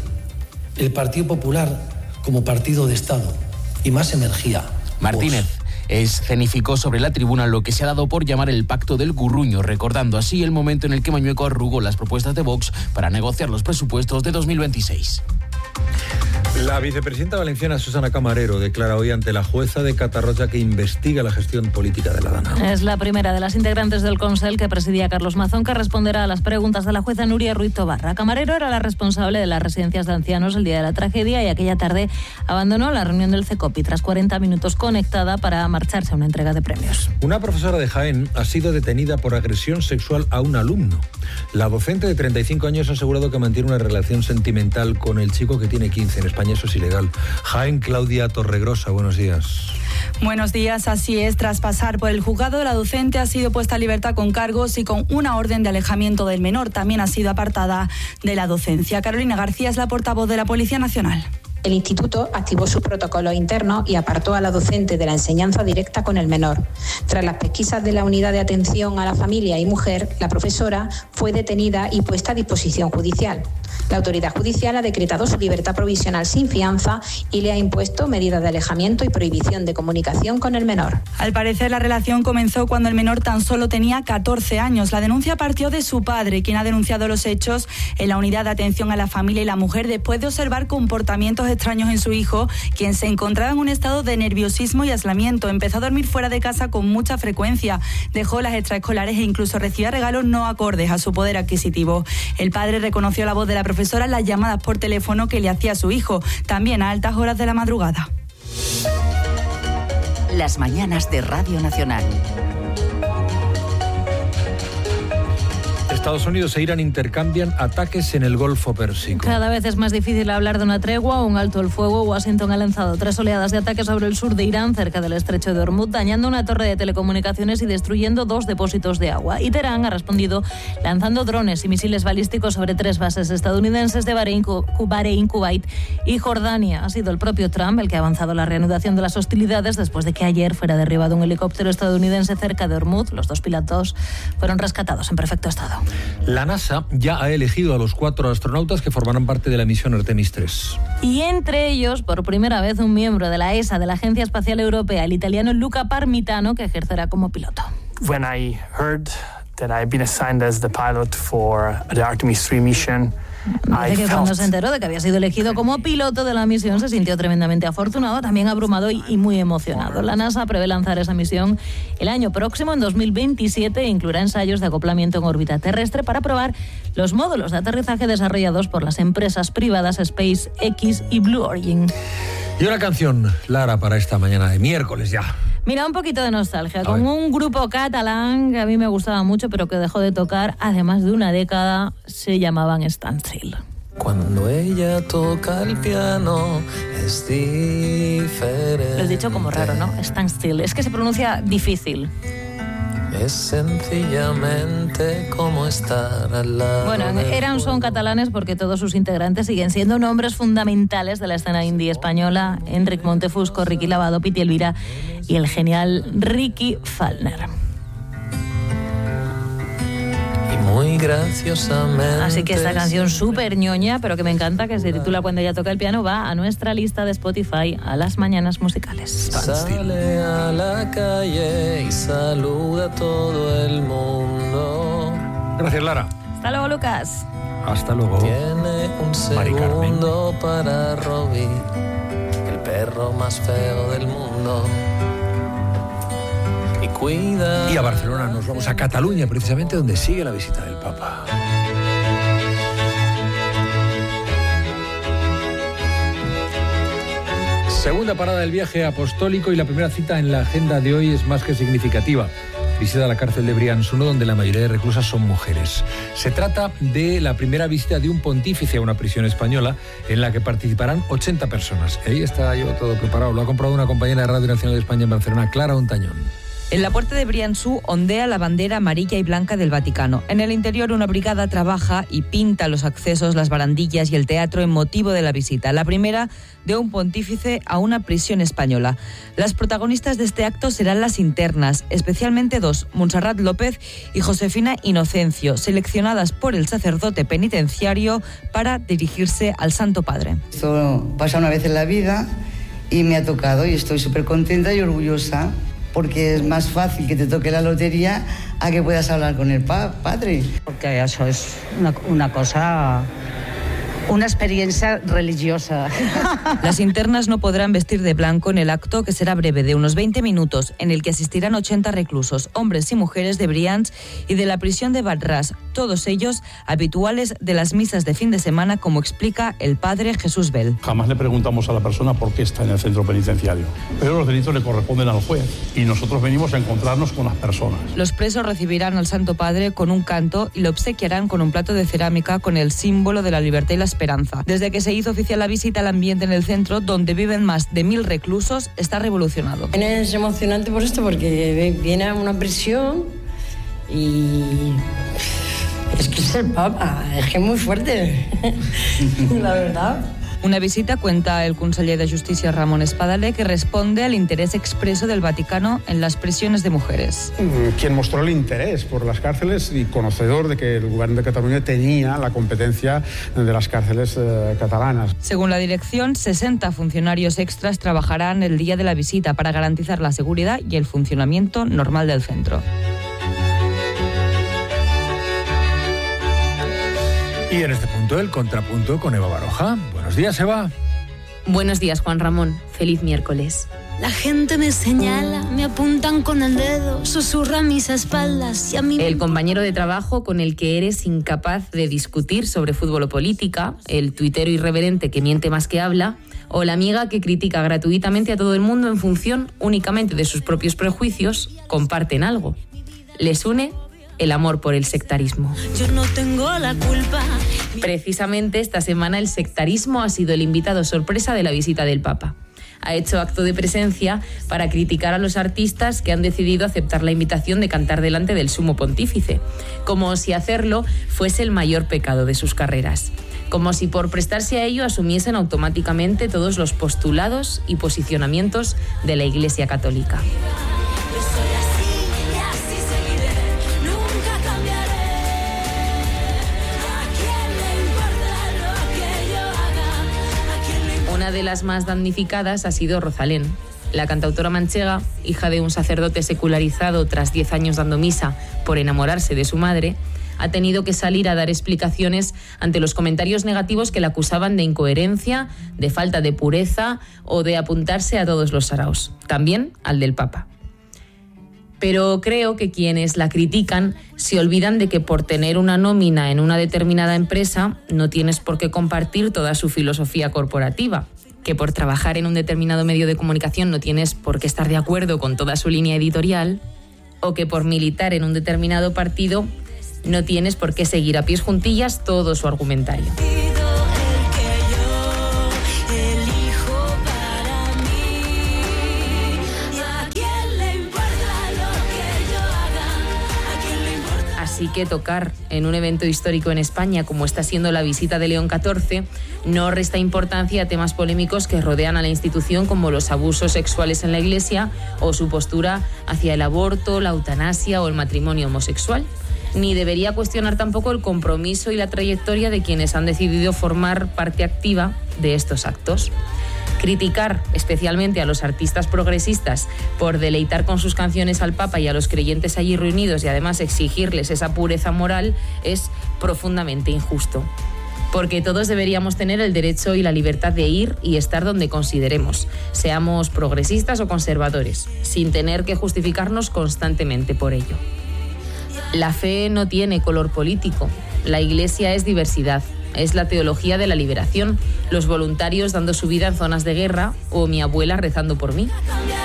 el Partido Popular como partido de Estado y más emergía Martínez escenificó sobre la tribuna lo que se ha dado por llamar el pacto del gurruño, recordando así el momento en el que Mañueco arrugó las propuestas de Vox para negociar los presupuestos de 2026. La vicepresidenta valenciana Susana Camarero declara hoy ante la jueza de Catarroja que investiga la gestión política de la Dana. Es la primera de las integrantes del Consell que presidía Carlos Mazón, que responderá a las preguntas de la jueza Nuria Ruiz Tobarra. Camarero era la responsable de las residencias de ancianos el día de la tragedia y aquella tarde abandonó la reunión del CECOPI tras 40 minutos conectada para marcharse a una entrega de premios. Una profesora de Jaén ha sido detenida por agresión sexual a un alumno. La docente de 35 años ha asegurado que mantiene una relación sentimental con el chico que tiene 15. En España eso es ilegal. Jaén, Claudia Torregrosa, buenos días. Buenos días, así es. Tras pasar por el juzgado, la docente ha sido puesta a libertad con cargos y con una orden de alejamiento del menor. También ha sido apartada de la docencia. Carolina García es la portavoz de la Policía Nacional. El instituto activó sus protocolos internos y apartó a la docente de la enseñanza directa con el menor. Tras las pesquisas de la Unidad de Atención a la Familia y Mujer, la profesora fue detenida y puesta a disposición judicial. La autoridad judicial ha decretado su libertad provisional sin fianza y le ha impuesto medidas de alejamiento y prohibición de comunicación con el menor. Al parecer, la relación comenzó cuando el menor tan solo tenía 14 años. La denuncia partió de su padre, quien ha denunciado los hechos en la Unidad de Atención a la Familia y la Mujer después de observar comportamientos extraños en su hijo, quien se encontraba en un estado de nerviosismo y aislamiento. Empezó a dormir fuera de casa con mucha frecuencia, dejó las extraescolares e incluso recibía regalos no acordes a su poder adquisitivo. El padre reconoció la voz de la profesora en las llamadas por teléfono que le hacía a su hijo, también a altas horas de la madrugada. Las mañanas de Radio Nacional. Estados Unidos e Irán intercambian ataques en el Golfo Pérsico. Cada vez es más difícil hablar de una tregua o un alto el fuego. Washington ha lanzado 3 oleadas de ataques sobre el sur de Irán, cerca del estrecho de Hormuz, dañando una torre de telecomunicaciones y destruyendo 2 depósitos de agua. Y Teherán ha respondido lanzando drones y misiles balísticos sobre 3 bases estadounidenses de Bahrein, Kuwait y Jordania. Ha sido el propio Trump el que ha avanzado la reanudación de las hostilidades después de que ayer fuera derribado un helicóptero estadounidense cerca de Hormuz. Los 2 pilotos fueron rescatados en perfecto estado. La NASA ya ha elegido a los 4 astronautas que formarán parte de la misión Artemis 3. Y entre ellos, por primera vez, un miembro de la ESA, de la Agencia Espacial Europea, el italiano Luca Parmitano, que ejercerá como piloto. when I heard that I've been assigned as the pilot for the Artemis 3 mission, Dice que cuando se enteró de que había sido elegido como piloto de la misión se sintió tremendamente afortunado, también abrumado y muy emocionado. La NASA prevé lanzar esa misión el año próximo, en 2027, e incluirá ensayos de acoplamiento en órbita terrestre para probar los módulos de aterrizaje desarrollados por las empresas privadas SpaceX y Blue Origin. Y una canción, Lara, para esta mañana de miércoles ya. Mira, un poquito de nostalgia, con un grupo catalán que a mí me gustaba mucho, pero que dejó de tocar hace más de una década. Se llamaban Standstill. Cuando ella toca el piano es diferente. Lo he dicho como raro, ¿no? Standstill. Es que se pronuncia difícil. Es sencillamente como estar al lado. Bueno, son catalanes porque todos sus integrantes siguen siendo nombres fundamentales de la escena indie española. Enric Montefusco, Ricky Lavado, Piti Elvira y el genial Ricky Falkner. Muy graciosamente. Así que esta canción súper ñoña, pero que me encanta, que se titula Cuando ella toca el piano, va a nuestra lista de Spotify a las mañanas musicales. Sale a la calle y saluda a todo el mundo. Gracias, Lara. Hasta luego, Lucas. Hasta luego. Tiene un segundo para Robbie, el perro más feo del mundo. Y a Barcelona nos vamos, a Cataluña, precisamente donde sigue la visita del Papa. Segunda parada del viaje apostólico y la primera cita en la agenda de hoy es más que significativa. Visita a la cárcel de Brians-1, donde la mayoría de reclusas son mujeres. Se trata de la primera visita de un pontífice a una prisión española en la que participarán 80 personas. Ahí está yo todo preparado. Lo ha comprado una compañera de Radio Nacional de España en Barcelona, Clara Ontañón. En la puerta de Brians-1 ondea la bandera amarilla y blanca del Vaticano. En el interior, una brigada trabaja y pinta los accesos, las barandillas y el teatro en motivo de la visita. La primera de un pontífice a una prisión española. Las protagonistas de este acto serán las internas, especialmente dos, Montserrat López y Josefina Inocencio, seleccionadas por el sacerdote penitenciario para dirigirse al Santo Padre. Esto pasa una vez en la vida y me ha tocado y estoy súper contenta y orgullosa, porque es más fácil que te toque la lotería a que puedas hablar con el padre. Porque eso es una cosa, una experiencia religiosa. Las internas no podrán vestir de blanco en el acto, que será breve, de unos 20 minutos, en el que asistirán 80 reclusos, hombres y mujeres de Brians y de la prisión de Val-ras, todos ellos habituales de las misas de fin de semana, como explica el padre Jesús Bell. Jamás le preguntamos a la persona por qué está en el centro penitenciario, pero los delitos le corresponden al juez y nosotros venimos a encontrarnos con las personas. Los presos recibirán al Santo Padre con un canto y lo obsequiarán con un plato de cerámica con el símbolo de la libertad y la esperanza. Desde que se hizo oficial la visita, el ambiente en el centro, donde viven más de 1.000 reclusos, está revolucionado. Es emocionante por esto, porque viene a una prisión y es que es el Papa, es que es muy fuerte, la verdad. Una visita, cuenta el conseller de Justícia Ramon Espadaler, que responde al interés expreso del Vaticano en las prisiones de mujeres. Quien mostró el interés por las cárceles y conocedor de que el Gobierno de Cataluña tenía la competencia de las cárceles catalanas. Según la dirección, 60 funcionarios extras trabajarán el día de la visita para garantizar la seguridad y el funcionamiento normal del centro. Y en este punto, el contrapunto con Eva Baroja. Buenos días, Eva. Buenos días, Juan Ramón. Feliz miércoles. La gente me señala, me apuntan con el dedo, susurran mis espaldas y a mí... El compañero de trabajo con el que eres incapaz de discutir sobre fútbol o política, el tuitero irreverente que miente más que habla, o la amiga que critica gratuitamente a todo el mundo en función únicamente de sus propios prejuicios, comparten algo. Les une el amor por el sectarismo. Yo no tengo la culpa. Precisamente esta semana el sectarismo ha sido el invitado sorpresa de la visita del Papa. Ha hecho acto de presencia para criticar a los artistas que han decidido aceptar la invitación de cantar delante del Sumo Pontífice, como si hacerlo fuese el mayor pecado de sus carreras. Como si por prestarse a ello asumiesen automáticamente todos los postulados y posicionamientos de la Iglesia Católica. Una de las más damnificadas ha sido Rosalén. La cantautora manchega, hija de un sacerdote secularizado tras 10 años dando misa por enamorarse de su madre, ha tenido que salir a dar explicaciones ante los comentarios negativos que la acusaban de incoherencia, de falta de pureza o de apuntarse a todos los saraos, también al del Papa. Pero creo que quienes la critican se olvidan de que por tener una nómina en una determinada empresa no tienes por qué compartir toda su filosofía corporativa, que por trabajar en un determinado medio de comunicación no tienes por qué estar de acuerdo con toda su línea editorial, o que por militar en un determinado partido no tienes por qué seguir a pies juntillas todo su argumentario. Así que tocar en un evento histórico en España, como está siendo la visita de León XIV, no resta importancia a temas polémicos que rodean a la institución, como los abusos sexuales en la Iglesia o su postura hacia el aborto, la eutanasia o el matrimonio homosexual. Ni debería cuestionar tampoco el compromiso y la trayectoria de quienes han decidido formar parte activa de estos actos. Criticar especialmente a los artistas progresistas por deleitar con sus canciones al Papa y a los creyentes allí reunidos y además exigirles esa pureza moral es profundamente injusto. Porque todos deberíamos tener el derecho y la libertad de ir y estar donde consideremos, seamos progresistas o conservadores, sin tener que justificarnos constantemente por ello. La fe no tiene color político, la Iglesia es diversidad. Es la teología de la liberación, los voluntarios dando su vida en zonas de guerra o mi abuela rezando por mí.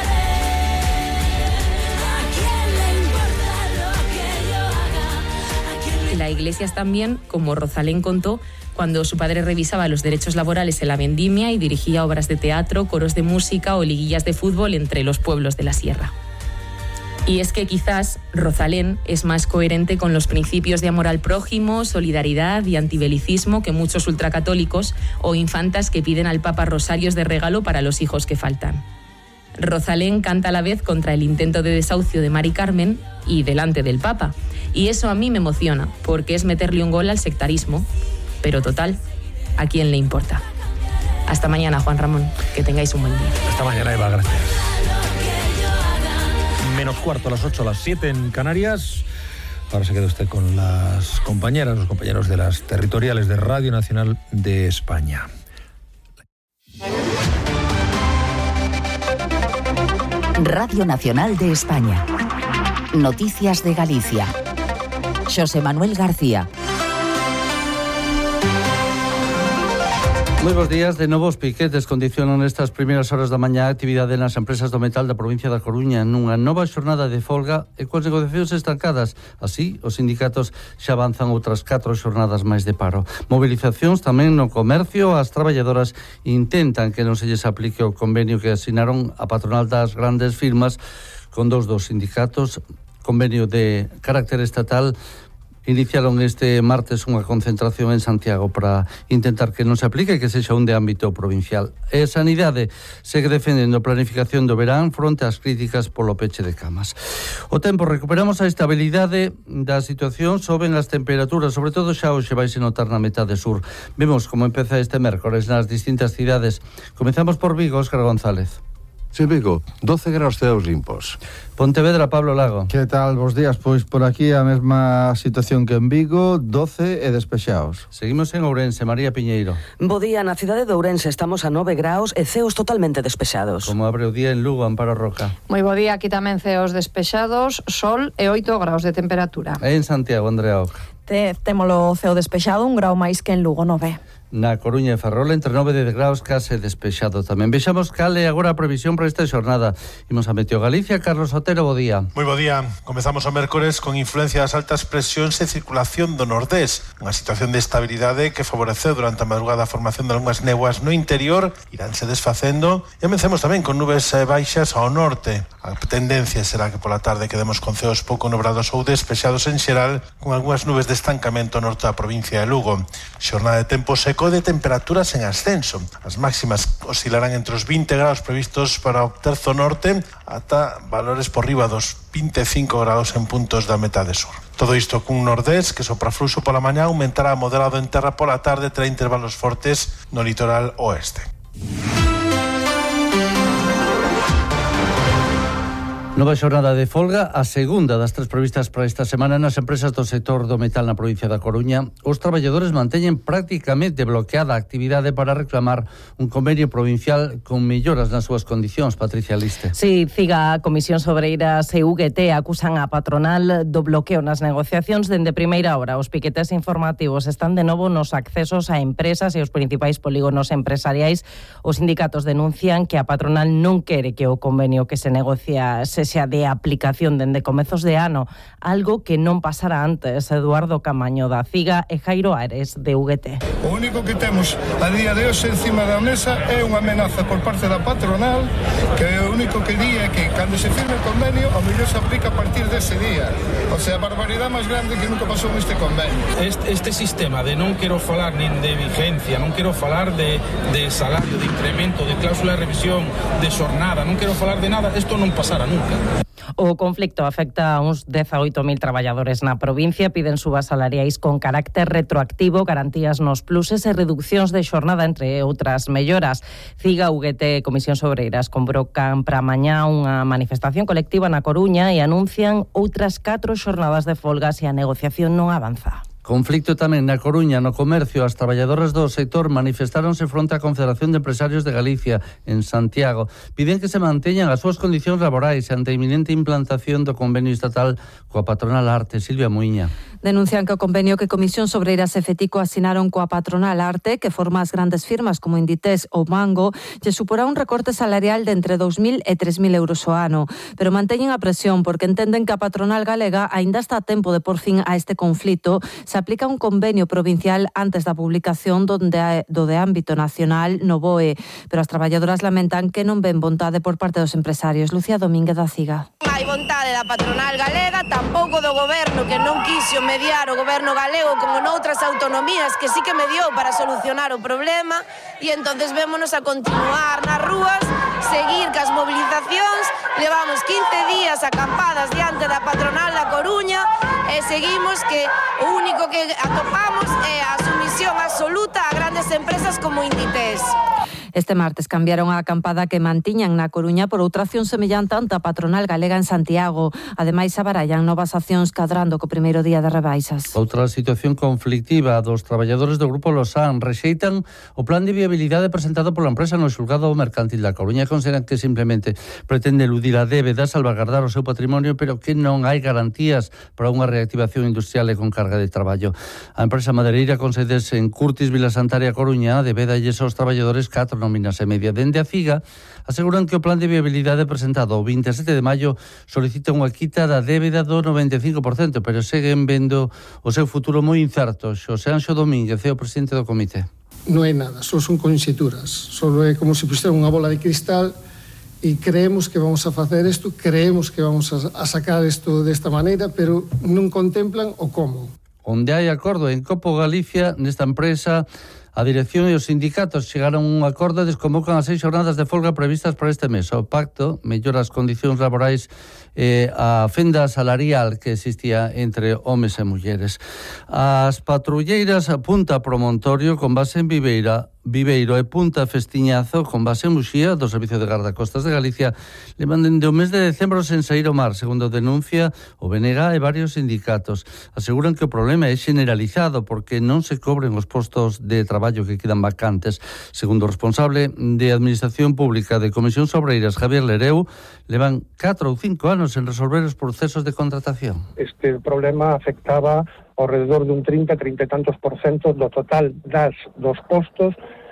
La Iglesia es también, como Rosalén contó, cuando su padre revisaba los derechos laborales en la vendimia y dirigía obras de teatro, coros de música o liguillas de fútbol entre los pueblos de la sierra. Y es que quizás Rosalén es más coherente con los principios de amor al prójimo, solidaridad y antibelicismo que muchos ultracatólicos o infantas que piden al Papa rosarios de regalo para los hijos que faltan. Rosalén canta a la vez contra el intento de desahucio de Mari Carmen y delante del Papa. Y eso a mí me emociona, porque es meterle un gol al sectarismo. Pero total, ¿a quién le importa? Hasta mañana, Juan Ramón. Que tengáis un buen día. Hasta mañana, Eva. Gracias. Menos cuarto, a las 8, a las 7 en Canarias. Ahora se queda usted con las compañeras, los compañeros de las territoriales de Radio Nacional de España. Radio Nacional de España. Noticias de Galicia. José Manuel García. Moi bons días. De novo, os piquetes condicionan estas primeiras horas da mañá a actividade nas empresas do metal da provincia da Coruña nunha nova xornada de folga e coas negociacións estancadas. Así, os sindicatos xa avanzan outras 4 xornadas máis de paro. Movilizacións tamén no comercio. As traballadoras intentan que non se lles aplique o convenio que asinaron a patronal das grandes firmas con dos sindicatos. Convenio de carácter estatal. Iniciaron este martes unha concentración en Santiago para intentar que non se aplique e que sexa un de ámbito provincial. E Sanidade segue defendendo a planificación do verán fronte ás críticas polo peche de camas. O tempo, recuperamos a estabilidade da situación, soben as temperaturas, sobre todo xa hoxe vaise notar na metade sur. Vemos como empeza este mércores nas distintas cidades. Comezamos por Vigo, Óscar González. Sí, Vigo, 12 graus ceos limpos. Pontevedra, Pablo Lago. Que tal, bos días? Pois por aquí a mesma situación que en Vigo, 12 e despexados. Seguimos en Ourense, María Piñeiro. Bo día, na cidade de Ourense estamos a 9 graus e ceos totalmente despexados. Como abre o día en Lugo, Amparo Roca. Moi bo día, aquí tamén ceos despexados, sol e 8 graus de temperatura. E en Santiago, Andrea Oca. Témolo ceo despexado, un grau máis que en Lugo, 9. Na Coruña e Ferrol entre 9 e 10 graus case despexado tamén. Vexamos cal é agora a previsión para esta xornada. Imos a Meteo Galicia, Carlos Otero, bo día. Moi bo día. Comezamos o mércores con influencia das altas presións e circulación do nordés. Unha situación de estabilidade que favoreceu durante a madrugada a formación de algunhas néboas no interior, iránse desfacendo. E comezamos tamén con nubes baixas ao norte. A tendencia será que pola tarde quedemos con ceos pouco nubrados ou despexados en xeral, con algunhas nubes de estancamento ao norte da provincia de Lugo. Xornada de tempo seco de temperaturas en ascenso. As máximas oscilarán entre os 20 graus previstos para o terzo norte ata valores por riba dos 25 graus en puntos da metade sur. Todo isto cun nordés que sopra fluxo pola mañá, aumentará moderado en terra pola tarde, terá intervalos fortes no litoral oeste. Nova xornada de folga, a segunda das 3 previstas para esta semana nas empresas do sector do metal na provincia da Coruña. Os traballadores manteñen prácticamente bloqueada a actividade para reclamar un convenio provincial con melloras nas súas condicións. Patricia Liste. Sí, Ciga, Comisión Sobreiras e UGT acusan a patronal do bloqueo nas negociacións dende primeira hora. Os piquetes informativos están de novo nos accesos a empresas e os principais polígonos empresariais. Os sindicatos denuncian que a patronal non quere que o convenio que se negocia xa de aplicación dende comezos de ano, algo que non pasara antes. Eduardo Camaño da Ciga e Jairo Ares de UGT. O único que temos a día de hoxe encima da mesa é unha amenaza por parte da patronal, que o único que di é que cando se firme o convenio a mellor se aplica a partir dese día. O sea, a barbaridade máis grande que nunca pasou neste convenio. Este sistema de non quero falar nin de vigencia, non quero falar de salario, de incremento, de cláusula de revisión, de xornada, non quero falar de nada, isto non pasará nunca. O conflicto afecta a uns 18.000 traballadores na provincia. Piden subas salariais con carácter retroactivo, garantías nos pluses e reduccións de xornada, entre outras melloras. Ciga, UGT e Comisión Sobreiras convocan para mañá unha manifestación colectiva na Coruña e anuncian outras 4 xornadas de folga se a negociación non avanza. Conflicto tamén na Coruña, no comercio. As traballadoras do sector manifestáronse fronte á Confederación de Empresarios de Galicia en Santiago. Piden que se manteñan as súas condicións laborais ante a inminente implantación do convenio estatal coa patronal Arte. Silvia Muiña. Denuncian que o convenio que Comisión Sobreiras e Fetico asinaron coa patronal Arte, que forma as grandes firmas como Inditex ou Mango, lle suporá un recorte salarial de entre 2.000 e 3.000 euros ao ano. Pero manteñen a presión porque entenden que a patronal galega aínda está a tempo de por fin a este conflito. Se aplica un convenio provincial antes da publicación do de ámbito nacional no BOE, pero as traballadoras lamentan que non ven vontade por parte dos empresarios. Lucía Domínguez da Ciga. Hai vontade da patronal galega, tampouco do goberno, que non quixo mediar o goberno galego como noutras autonomías que sí que mediou para solucionar o problema, e entonces vémonos a continuar nas rúas, seguir cas movilizacións. Levamos 15 días acampadas diante da patronal da Coruña e seguimos que o único que atopamos é a sumisión absoluta a grandes empresas como Inditex. Este martes cambiaron a acampada que mantiñan na Coruña por outra acción semellante ante a patronal galega en Santiago. Ademais, abarallan novas accións cadrando co primeiro día de rebaixas. Outra situación conflictiva dos traballadores do Grupo Losan rexeitan o plan de viabilidade presentado pola empresa no xulgado mercantil da Coruña. Consideran que simplemente pretende eludir a débeda, salvaguardar o seu patrimonio, pero que non hai garantías para unha reactivación industrial e con carga de traballo. A empresa madeireira con sedes en Curtis, Vila Santaria, Coruña, debédalles aos traballadores 4 nóminas e media. Dende a Ciga aseguran que o plan de viabilidade presentado o 27 de maio solicita unha quita da débeda do 95%, pero seguen vendo o seu futuro moi incerto. Xosé Anxo Domínguez é o presidente do comité. Non é nada, só son conxeturas, só é como se pusera unha bola de cristal e creemos que vamos a facer isto, creemos que vamos a sacar isto desta maneira, pero non contemplan o como. Onde hai acordo en Copo Galicia, nesta empresa, a dirección e os sindicatos chegaron a un acordo e desconvocan as 6 xornadas de folga previstas para este mes. O pacto mellora as condicións laborais e a fenda salarial que existía entre homes e mulleres. As patrulleiras Punta Promontorio con base en Viveiro e Punta Festiñazo con base en Muxía do Servicio de Gardacostas de Galicia levan dende o mes de decembro sen saír ao mar, segundo denuncia o BNG e varios sindicatos. Aseguran que o problema é generalizado porque non se cobren os postos de traballo que quedan vacantes. Segundo o responsable de Administración Pública de Comisión Sobreiras, Javier Lereu, levan 4 ou 5 anos en resolver os procesos de contratación. Este problema afectaba ao redor dun 30 e tantos % do total dos postos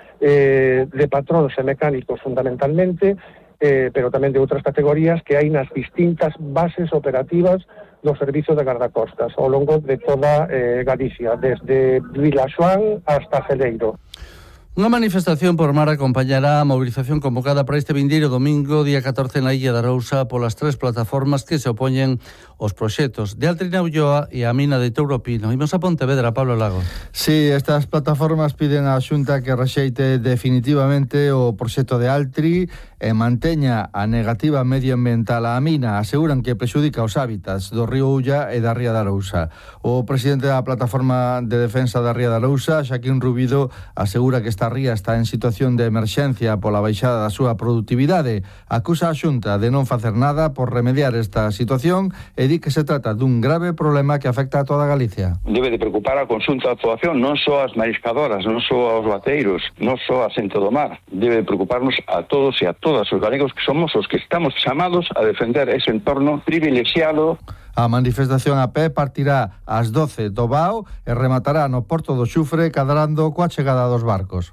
de patróns e mecánicos fundamentalmente, pero tamén de outras categorías que hai nas distintas bases operativas do servizo de gardacostas ao longo de toda Galicia, desde Vilaxoán hasta Celeiro. Unha manifestación por mar acompañará a movilización convocada para este vindeiro domingo, día 14, na Illa da Arousa, polas 3 plataformas que se opoñen aos proxectos de Altri na Ulloa e a mina de Touropino. Imos a Pontevedra, Pablo Lago. Sí, estas plataformas piden á Xunta que rexeite definitivamente o proxecto de Altri e manteña a negativa medioambiental á mina. Aseguran que prexudica os hábitats do río Ulla e da Ría de Arousa. O presidente da Plataforma de Defensa da Ría de Arousa, Xaquín Rubido, asegura que esta ría está en situación de emerxencia pola baixada da súa produtividade. Acusa a Xunta de non facer nada por remediar esta situación e di que se trata dun grave problema que afecta a toda Galicia. Debe de preocupar a conxunta da poboación, non só as mariscadoras, non só aos bateiros, non só a xente do mar. Debe de preocuparnos a todos e a todas os galegos que somos os que estamos chamados a defender ese entorno privilexiado. A manifestación a pé partirá ás 12 do Bao e rematará no Porto do Xufre, cadrando coa chegada dos barcos.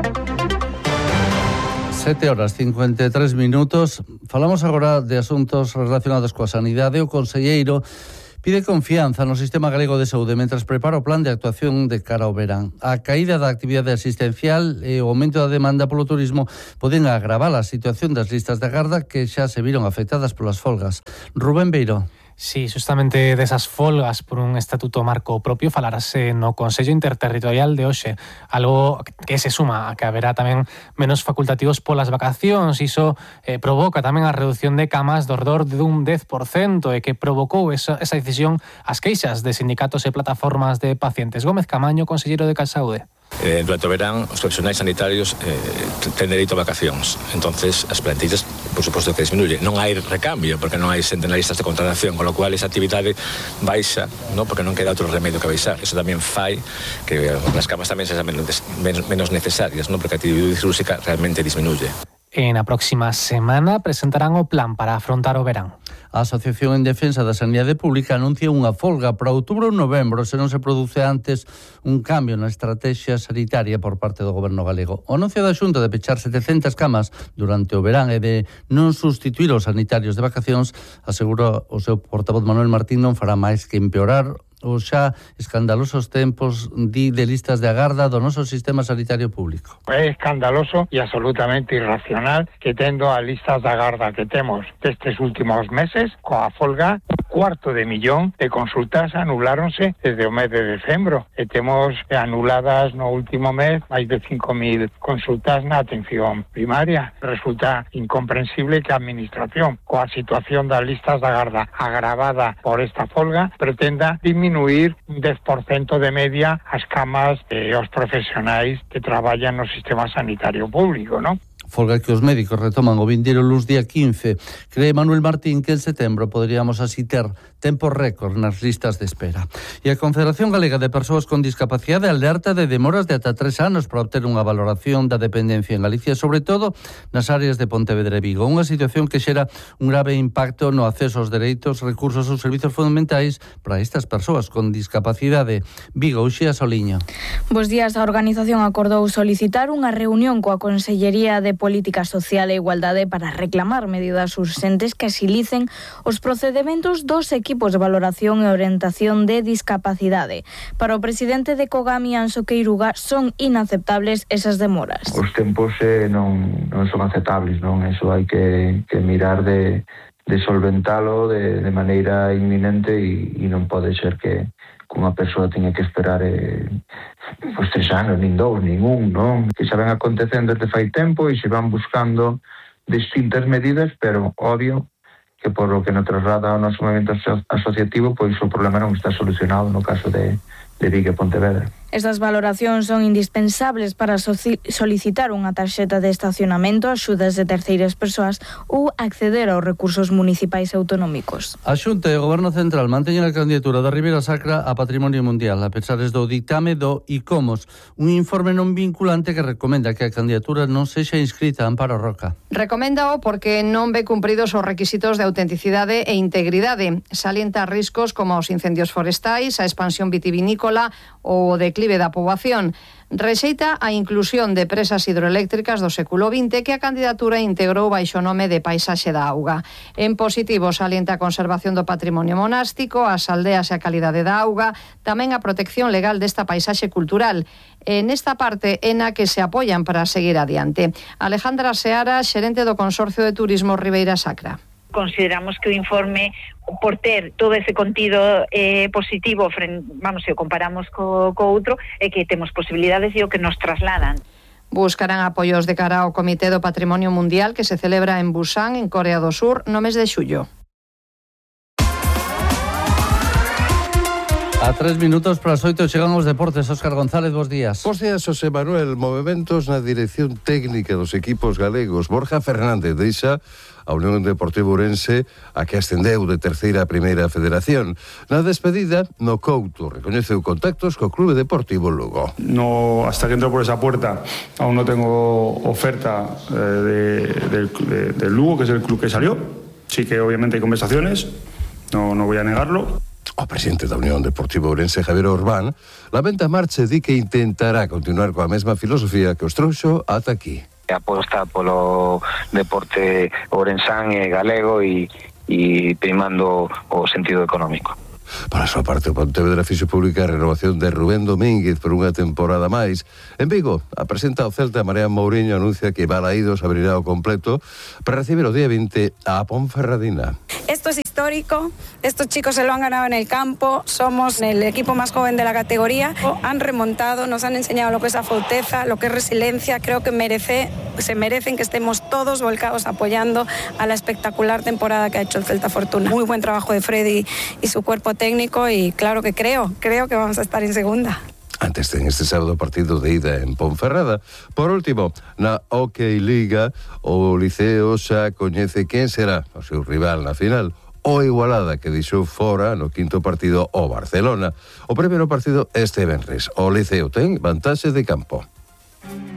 7:53. Falamos agora de asuntos relacionados coa sanidade. O conselleiro pide confianza no sistema galego de saúde mentras prepara o plan de actuación de cara ao verán. A caída da actividade asistencial e o aumento da demanda polo turismo poden agravar a situación das listas de agarda que xa se viron afectadas polas folgas. Rubén Beiro. Sí, justamente desas folgas por un estatuto marco propio falarase no Consello Interterritorial de hoxe, algo que se suma a que haberá tamén menos facultativos polas vacacións. Iso provoca tamén a reducción de camas do redor dun 10% e que provocou esa decisión as queixas de sindicatos e plataformas de pacientes. Gómez Camaño, conselleiro de Saúde. Durante o verán, os profesionais sanitarios ten dereito a vacacións. Entonces, as plantillas, por suposto que disminuye. Non hai recambio, porque non hai xente na listas de contratación, con lo cual esa actividade baixa, ¿no? Porque non queda outro remedio que baixar. Eso tamén fai que as camas tamén sexan menos necesarias, ¿no? Porque a actividade cirúrxica realmente disminuye. En a próxima semana presentarán o plan para afrontar o verán. A Asociación en Defensa da Sanidade Pública anuncia unha folga para outubro ou novembro se non se produce antes un cambio na estrategia sanitaria por parte do Goberno galego. O anuncio da Xunta de pechar 700 camas durante o verán e de non sustituir os sanitarios de vacacións, asegura o seu portavoz Manuel Martín, non fará máis que empeorar os xa escandalosos tempos de listas de agarda do noso sistema sanitario público. É escandaloso e absolutamente irracional que tendo as listas de agarda que temos destes últimos meses, coa folga, 250.000 de consultas anuláronse desde o mes de decembro e temos anuladas no último mes máis de 5.000 consultas na atención primaria. Resulta incomprensible que a Administración, coa situación das listas de agarda agravada por esta folga, pretenda disminuir un 10% de media as camas e os profesionais que traballan no sistema sanitario público, non? Folga que os médicos retoman o vindeiro luns día 15. Cree Manuel Martín que en setembro poderíamos así ter tempo récord nas listas de espera. E a Confederación Galega de Persoas con Discapacidade alerta de demoras de ata 3 anos para obter unha valoración da dependencia en Galicia, sobre todo nas áreas de Pontevedra e Vigo. Unha situación que xera un grave impacto no acceso aos dereitos, recursos ou servizos fundamentais para estas persoas con discapacidade. Vigo, Uxía Soliño. Bos días. A organización acordou solicitar unha reunión coa Consellería de Política Social e Igualdade para reclamar medidas urxentes que axilicen os procedementos dos equipos de valoración e orientación de discapacidade. Para o presidente de Cogami, Anxo Queiruga, son inaceptables esas demoras. Os tempos non son aceptables, non? Eso hai que mirar de solventalo de maneira inminente e non pode ser que unha persoa teña que esperar 3 anos, nin 2, nin 1, non? Que xa ven acontecendo desde fai tempo e se van buscando distintas medidas, pero obvio que por lo que nos traslada ao noso movimento asociativo, pois o problema non está solucionado no caso de Vigo e Pontevedra. Estas valoracións son indispensables para solicitar unha tarxeta de estacionamento, axudas de terceiras persoas ou acceder aos recursos municipais e autonómicos. A Xunta e o Goberno Central manteñen a candidatura da Ribeira Sacra a Patrimonio Mundial, a pesar do dictame do ICOMOS, un informe non vinculante que recomenda que a candidatura non sexa inscrita a Amparo Roca. Recoméndao porque non ve cumpridos os requisitos de autenticidade e integridade. Salienta riscos como os incendios forestais, a expansión vitivinícola ou o declive da poboación. Rexeita a inclusión de presas hidroeléctricas do século XX que a candidatura integrou baixo o nome de Paisaxe da Auga. En positivo salienta a conservación do patrimonio monástico, as aldeas e a calidade da auga, tamén a protección legal desta paisaxe cultural. En esta parte é na que se apoian para seguir adiante. Alejandra Seara, xerente do Consorcio de Turismo Ribeira Sacra. Consideramos que o informe, por ter todo ese contido positivo, se o comparamos co outro, é que temos posibilidades e o que nos trasladan. buscarán apoios de cara ao Comité do Patrimonio Mundial que se celebra en Busan, en Corea do Sur, no mes de xullo. A 3 minutos para as 8 chegan os deportes. Óscar González, bos días. Bos días, José Manuel. Movementos na dirección técnica dos equipos galegos. Borja Fernández deixa a Unión Deportiva Ourense, a que ascendeu de terceira a primeira federación. Na despedida, no Couto recoñeceu contactos co Clube Deportivo Lugo. No, hasta que entro por esa puerta, aún no tengo oferta del Lugo, que es el club que salió. Sí que obviamente hay conversaciones, no voy a negarlo. O presidente da Unión Deportiva Ourense, Javier Orbán, lamenta a marcha e di que intentará continuar coa mesma filosofía que os trouxo ata aquí. Aposta polo deporte ourensán e galego e primando o sentido económico. Para a súa parte, o Pontevedra fixo pública a renovación de Rubén Domínguez por unha temporada máis. En Vigo, a presenta o Celta, María Mourinho anuncia que Balaídos abrirá o completo para recibir o día 20 a Ponferradina. Esto es histórico, estos chicos se lo han ganado en el campo, somos el equipo más joven de la categoría, han remontado, nos han enseñado lo que es afauteza, lo que es resiliencia, creo que se merecen que estemos todos volcados apoyando a la espectacular temporada que ha hecho el Celta Fortuna. Muy buen trabajo de Freddy y su cuerpo técnico y claro que creo que vamos a estar en segunda. Antes ten este sábado partido de ida en Ponferrada. Por último, na Hockey Liga, o Liceo xa coñece quen será o seu rival na final. O Igualada, que deixou fora no quinto partido o Barcelona. O primeiro partido este venres. O Liceo ten vantaxe de campo.